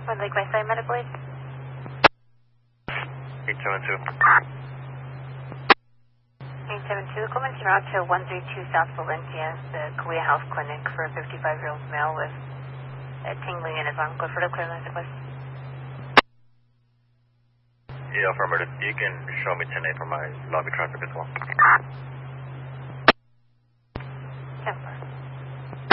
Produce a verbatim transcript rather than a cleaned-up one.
One Lake Westside Medical Aid. eight seven two. eight seven two, Coleman Route to one three two South Valencia, the Kaweah Health Clinic for a fifty-five-year-old male with a tingling in his arm. Go for the clear line request. Yeah, affirmative. You can show me ten A for my lobby traffic as well.